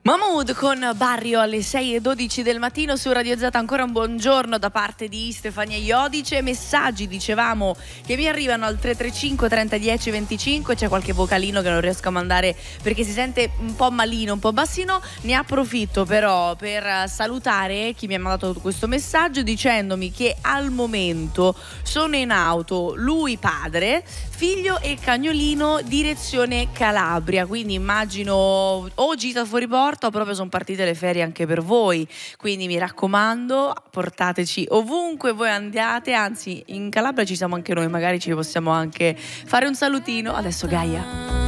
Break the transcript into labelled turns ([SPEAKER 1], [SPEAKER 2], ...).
[SPEAKER 1] Mahmood con Barrio alle 6:12 del mattino su Radio Z. Ancora un buongiorno da parte di Stefania Iodice. Messaggi, dicevamo, che mi arrivano al 335 30 10 25. C'è qualche vocalino che non riesco a mandare perché si sente un po' malino, un po' bassino. Ne approfitto però per salutare chi mi ha mandato questo messaggio dicendomi che al momento sono in auto, lui padre, figlio e cagnolino, direzione Calabria. Quindi immagino o gita fuori porta o proprio sono partite le ferie anche per voi. Quindi mi raccomando, portateci ovunque voi andiate. Anzi, in Calabria ci siamo anche noi, magari ci possiamo anche fare un salutino. Adesso Gaia.